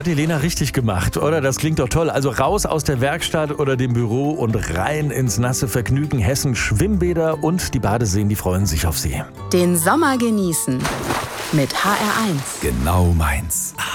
Hat die Lena richtig gemacht, oder? Das klingt doch toll. Also raus aus der Werkstatt oder dem Büro und rein ins nasse Vergnügen. Hessen Schwimmbäder und die Badeseen, die freuen sich auf Sie. Den Sommer genießen mit HR1. Genau meins.